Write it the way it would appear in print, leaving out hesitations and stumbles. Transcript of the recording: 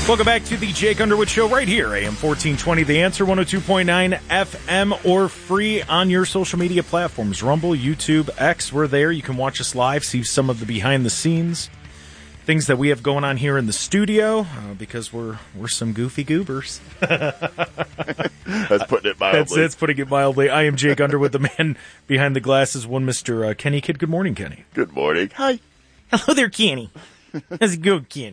Welcome back to the Jake Underwood Show right here, AM 1420, The Answer, 102.9 FM, or free on your social media platforms, Rumble, YouTube, X. We're there. You can watch us live, see some of the behind-the-scenes things that we have going on here in the studio, because we're some goofy goobers. That's putting it mildly. That's putting it mildly. I am Jake Underwood, the man behind the glasses, one Mr. Kenny Kidd. Good morning, Kenny. Good morning. Hi. Hello there, Kenny. How's it going, Kenny?